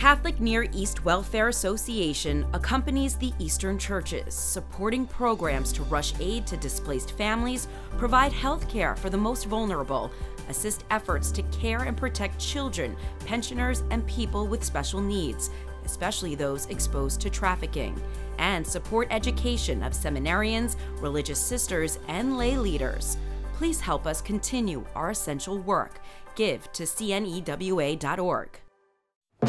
Catholic Near East Welfare Association accompanies the Eastern churches, supporting programs to rush aid to displaced families, provide health care for the most vulnerable, assist efforts to care and protect children, pensioners, and people with special needs, especially those exposed to trafficking, and support education of seminarians, religious sisters, and lay leaders. Please help us continue our essential work. Give to cnewa.org.